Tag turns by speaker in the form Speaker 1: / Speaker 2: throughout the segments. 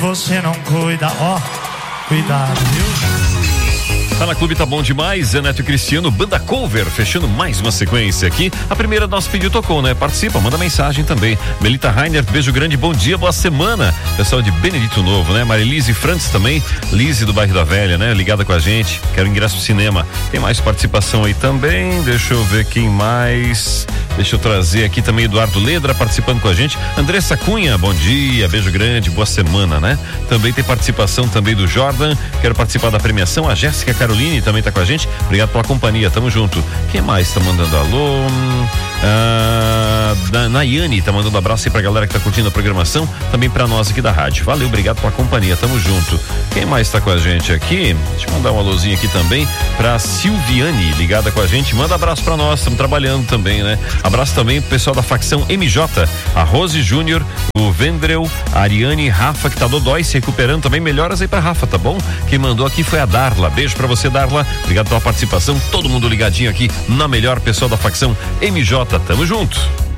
Speaker 1: Você não cuida, ó, cuidado, viu?
Speaker 2: Tá na Clube, tá bom demais. Zé Neto e Cristiano, banda cover, fechando mais uma sequência aqui. A primeira nosso pedido tocou, né? Participa, manda mensagem também. Melita Rainer, beijo grande, bom dia, boa semana. Pessoal de Benedito Novo, né? Marilise Frantz também, Lise do bairro da Velha, né? Ligada com a gente, quero ingresso pro cinema. Tem mais participação aí também, deixa eu ver quem mais. Deixa eu trazer aqui também Eduardo Ledra participando com a gente. Andressa Cunha, bom dia, beijo grande, boa semana, né? Também tem participação também do Jordan, quero participar da premiação. A Jéssica Caroline também tá com a gente, obrigado pela companhia, tamo junto. Quem mais tá mandando alô? Nayane tá mandando abraço aí pra galera que tá curtindo a programação, também pra nós aqui da rádio. Valeu, obrigado pela companhia, tamo junto. Quem mais tá com a gente aqui? Deixa eu mandar um alôzinho aqui também pra Silviane, ligada com a gente. Manda abraço pra nós, estamos trabalhando também, né? Abraço também pro pessoal da facção MJ, a Rose Júnior, o Vendrel, a Ariane, Rafa, que tá dodói, se recuperando também. Melhoras aí pra Rafa, tá bom? Quem mandou aqui foi a Darla. Beijo pra você, Darla. Obrigado pela participação. Todo mundo ligadinho aqui na melhor, pessoal da facção MJ. Tamo junto.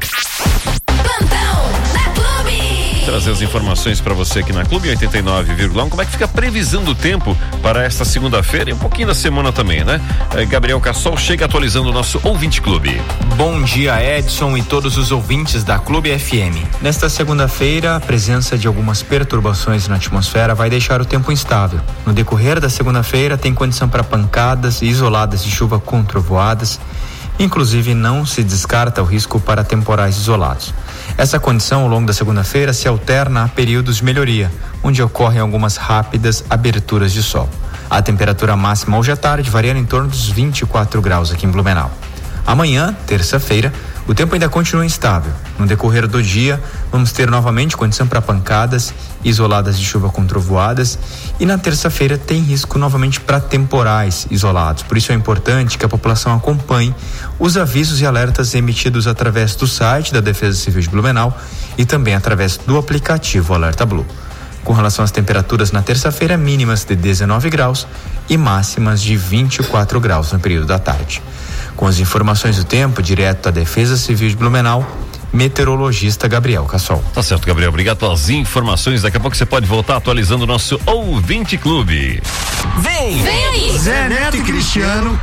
Speaker 2: Trazer as informações para você aqui na Clube 89,1. Como é que fica a previsão do tempo para esta segunda-feira e um pouquinho da semana também, né? Gabriel Cassol chega atualizando o nosso Ouvinte Clube.
Speaker 3: Bom dia, Edson e todos os ouvintes da Clube FM. Nesta segunda-feira, a presença de algumas perturbações na atmosfera vai deixar o tempo instável. No decorrer da segunda-feira, tem condição para pancadas isoladas de chuva com trovoadas. Inclusive, não se descarta o risco para temporais isolados. Essa condição, ao longo da segunda-feira, se alterna a períodos de melhoria, onde ocorrem algumas rápidas aberturas de sol. A temperatura máxima hoje à tarde varia em torno dos 24 graus aqui em Blumenau. Amanhã, terça-feira, o tempo ainda continua instável. No decorrer do dia, vamos ter novamente condição para pancadas isoladas de chuva com trovoadas, e na terça-feira tem risco novamente para temporais isolados. Por isso é importante que a população acompanhe os avisos e alertas emitidos através do site da Defesa Civil de Blumenau e também através do aplicativo Alerta Blue. Com relação às temperaturas na terça-feira, mínimas de 19 graus e máximas de 24 graus no período da tarde. Com as informações do tempo, direto da Defesa Civil de Blumenau, meteorologista Gabriel Cassol.
Speaker 2: Tá certo, Gabriel, obrigado pelas informações. Daqui a pouco você pode voltar atualizando o nosso Ouvinte Clube.
Speaker 1: Vem aí! Zé Neto e Cristiano.